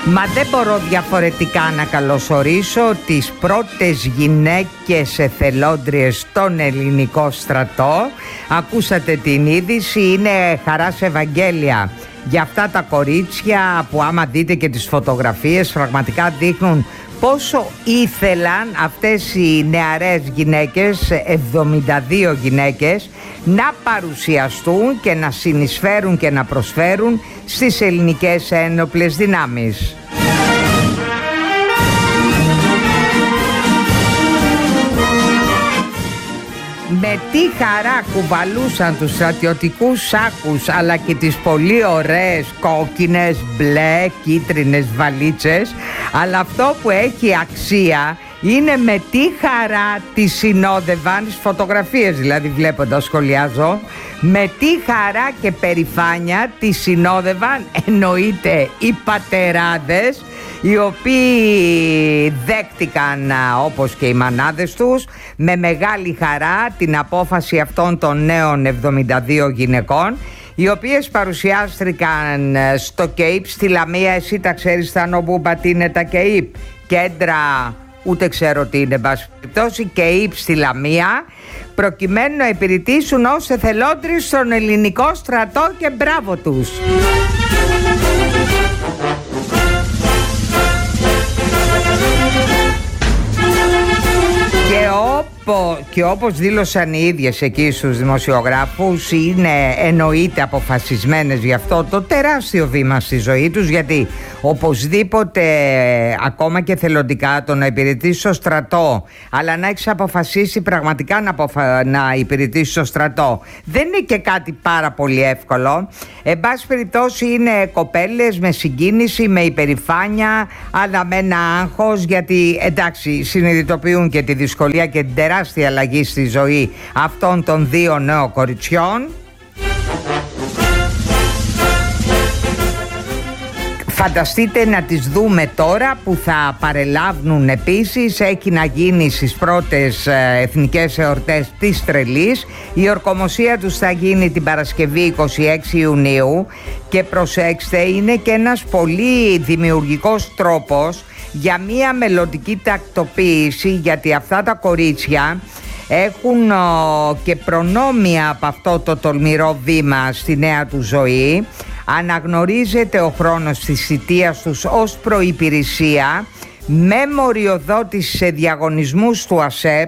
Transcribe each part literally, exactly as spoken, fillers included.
Μα δεν μπορώ διαφορετικά να καλωσορίσω τις πρώτες γυναίκες εθελόντριες στον ελληνικό στρατό. Ακούσατε την είδηση, είναι χαράς Ευαγγέλια για αυτά τα κορίτσια που άμα δείτε και τις φωτογραφίες πραγματικά δείχνουν πόσο ήθελαν αυτές οι νεαρές γυναίκες, εβδομήντα δύο γυναίκες, να παρουσιαστούν και να συνεισφέρουν και να προσφέρουν στις ελληνικές ένοπλες δυνάμεις. Με τι χαρά κουβαλούσαν τους στρατιωτικούς σάκους αλλά και τις πολύ ωραίες κόκκινες, μπλε, κίτρινες βαλίτσες, αλλά αυτό που έχει αξία είναι με τι χαρά τις συνόδευαν, τις φωτογραφίες δηλαδή βλέποντας σχολιάζω, με τι χαρά και περηφάνεια τις συνόδευαν εννοείται οι πατεράδες, οι οποίοι δέχτηκαν όπως και οι μανάδες τους με μεγάλη χαρά την απόφαση αυτών των νέων εβδομήντα δύο γυναικών, οι οποίες παρουσιάστηκαν στο ΚΕΙΠ στη Λαμία. Εσύ τα ξέρεις Θάνο Μπούμπα τι είναι τα ΚΕΙΠ? Κέντρα, ούτε ξέρω τι είναι, μπας περιπτώσει, ΚΕΙΠ στη Λαμία, προκειμένου να υπηρετήσουν ως εθελόντριες στον ελληνικό στρατό, και μπράβο τους. Και, όπο, και όπως δήλωσαν οι ίδιες εκεί στους δημοσιογράφους, είναι εννοείται αποφασισμένες για αυτό το τεράστιο βήμα στη ζωή τους, γιατί οπωσδήποτε ακόμα και θελοντικά το να υπηρετήσεις στο στρατό, αλλά να έχεις αποφασίσει πραγματικά να, αποφα... να υπηρετήσεις στο στρατό, δεν είναι και κάτι πάρα πολύ εύκολο. Εν πάση περιπτώσει είναι κοπέλες με συγκίνηση, με υπερηφάνεια, αλλά με ένα άγχος, γιατί εντάξει συνειδητοποιούν και τη δυσκολία και την τεράστια αλλαγή στη ζωή αυτών των δύο νέων κοριτσιών. Φανταστείτε να τις δούμε τώρα που θα παρελάβουν επίσης. Έχει να γίνει στις πρώτες εθνικές εορτές της Τρελής. Η ορκομοσία τους θα γίνει την Παρασκευή είκοσι έξι Ιουνίου, και προσέξτε, είναι και ένας πολύ δημιουργικός τρόπος για μια μελλοντική τακτοποίηση, γιατί αυτά τα κορίτσια έχουν ο, και προνόμια από αυτό το τολμηρό βήμα στη νέα του ζωή. Αναγνωρίζεται ο χρόνος της θητείας τους ως προϋπηρεσία, με μοριοδότηση σε διαγωνισμούς του ΑΣΕΠ,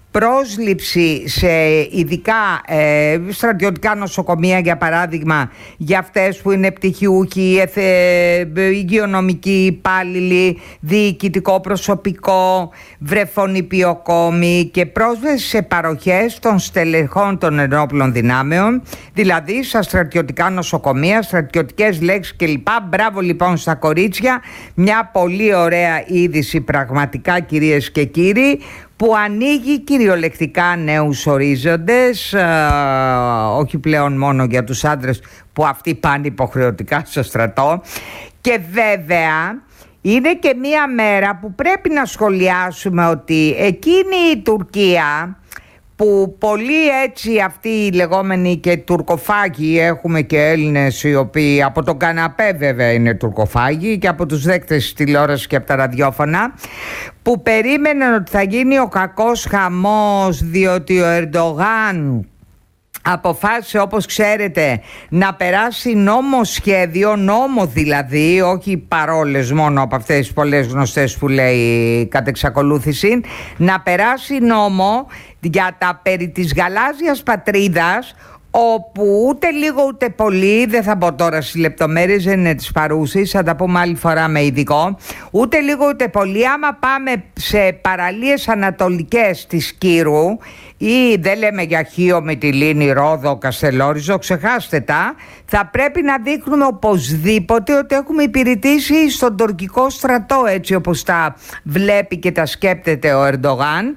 πρόσληψη σε ειδικά ε, στρατιωτικά νοσοκομεία, για παράδειγμα, για αυτές που είναι πτυχιούχοι, εθε, υγειονομικοί υπάλληλοι, διοικητικό προσωπικό, βρεφονιπιοκόμοι, και πρόσβαση σε παροχές των στελεχών των ενόπλων δυνάμεων, δηλαδή στα στρατιωτικά νοσοκομεία, στρατιωτικές λέξεις κλπ. Μπράβο λοιπόν στα κορίτσια, μια πολύ ωραία είδηση πραγματικά, κυρίες και κύριοι, που ανοίγει κυριολεκτικά νέους ορίζοντες, ε, όχι πλέον μόνο για τους άντρες που αυτοί πάνε υποχρεωτικά στο στρατό. Και βέβαια είναι και μία μέρα που πρέπει να σχολιάσουμε ότι εκείνη η Τουρκία, που πολλοί έτσι αυτοί οι λεγόμενοι και τουρκοφάγοι, έχουμε και Έλληνες οι οποίοι από τον καναπέ βέβαια είναι τουρκοφάγοι, και από τους δέκτες της τηλεόρασης και από τα ραδιόφωνα, που περίμεναν ότι θα γίνει ο κακός χαμός, διότι ο Ερντογάν αποφάσισε, όπως ξέρετε, να περάσει νόμοσχέδιο, νόμο δηλαδή, όχι παρόλες μόνο από αυτές τις πολλές γνωστές που λέει κατ' εξακολούθηση, να περάσει νόμο για τα περί της γαλάζιας πατρίδας, όπου ούτε λίγο ούτε πολύ, δεν θα μπω τώρα στις λεπτομέρειες, δεν είναι της παρούσης, θα τα πούμε άλλη φορά με ειδικό, ούτε λίγο ούτε πολύ, άμα πάμε σε παραλίες ανατολικές της Κύρου, ή δεν λέμε για Χίο, Μυτιλήνη, Ρόδο, Καστελόριζο, ξεχάστε τα, θα πρέπει να δείχνουμε οπωσδήποτε ότι έχουμε υπηρετήσει στον τουρκικό στρατό, έτσι όπως τα βλέπει και τα σκέπτεται ο Ερντογάν,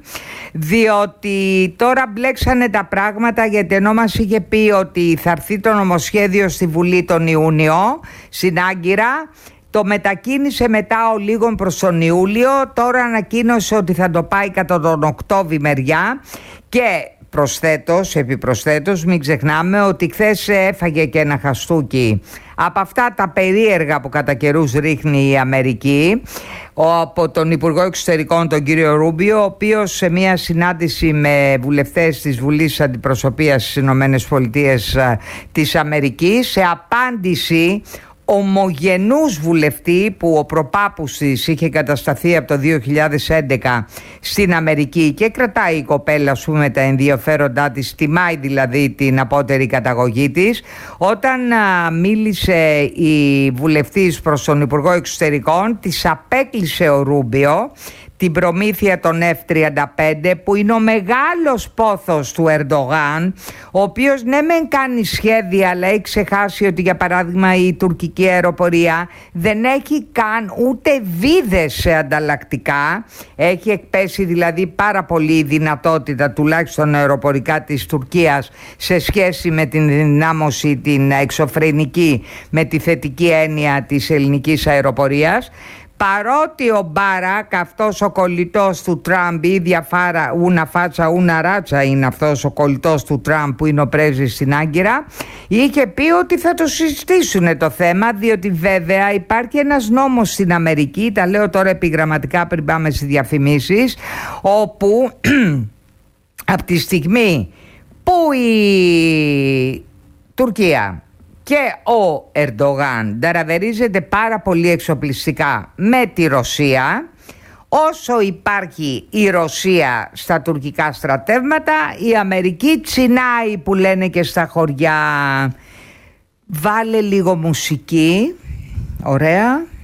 διότι τώρα μπλέξανε τα πράγματα, γιατί ενώ μας είχε πει ότι θα έρθει το νομοσχέδιο στη Βουλή τον Ιούνιο στην Άγκυρα, το μετακίνησε μετά ο λίγων προς τον Ιούλιο, τώρα ανακοίνωσε ότι θα το πάει κατά τον Οκτώβρη μεριά, και προσθέτως, επιπροσθέτως, μην ξεχνάμε ότι χθες έφαγε και ένα χαστούκι από αυτά τα περίεργα που κατά καιρούς ρίχνει η Αμερική από τον Υπουργό Εξωτερικών, τον κύριο Ρούμπιο, ο οποίος σε μια συνάντηση με βουλευτές της Βουλής Αντιπροσωπείας στις Ηνωμένες Πολιτείες της Αμερικής, σε απάντηση ομογενούς βουλευτή που ο προπάπους της είχε κατασταθεί από το δύο χιλιάδες έντεκα στην Αμερική και κρατάει η κοπέλα, ας πούμε, τα ενδιαφέροντά της, τιμάει δηλαδή την απότερη καταγωγή της, όταν α, μίλησε η βουλευτής προς τον Υπουργό Εξωτερικών, της απέκλεισε ο Ρούμπιο την προμήθεια των εφ τριάντα πέντε, που είναι ο μεγάλος πόθος του Ερντογάν, ο οποίος ναι μεν κάνει σχέδια, αλλά έχει ξεχάσει ότι για παράδειγμα η τουρκική αεροπορία δεν έχει καν ούτε βίδες σε ανταλλακτικά. Έχει εκπέσει δηλαδή πάρα πολύ η δυνατότητα τουλάχιστον αεροπορικά της Τουρκίας σε σχέση με την δυνάμωση την εξωφρενική, με τη θετική έννοια της ελληνικής αεροπορίας. Παρότι ο Μπάρακ, αυτός ο κολλητός του Τραμπ, η ίδια φάρα, ούνα φάτσα ούνα ράτσα είναι αυτός ο κολλητός του Τραμπ που είναι ο πρέσβης στην Άγκυρα, είχε πει ότι θα το συζητήσουν το θέμα, διότι βέβαια υπάρχει ένας νόμος στην Αμερική, τα λέω τώρα επιγραμματικά πριν πάμε στις διαφημίσεις, όπου από τη στιγμή που η Τουρκία και ο Ερντογάν ταραβερίζεται πάρα πολύ εξοπλιστικά με τη Ρωσία, όσο υπάρχει η Ρωσία στα τουρκικά στρατεύματα, η Αμερική τσινάει, που λένε και στα χωριά. Βάλε λίγο μουσική, ωραία.